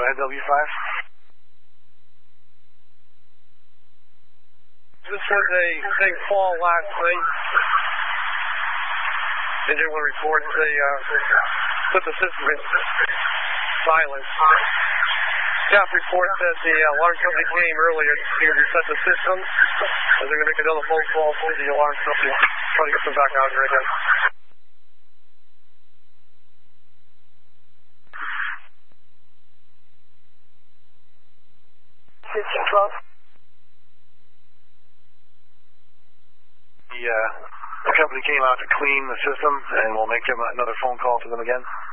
ahead, W5. This was a big fall last night. Engine will report they put the system in silence. Staff report that the alarm company came earlier to reset the system. And they're going to make another phone call to the alarm company. Try to get them back out here again. The company came out to clean the system, and we'll make them another phone call to them again.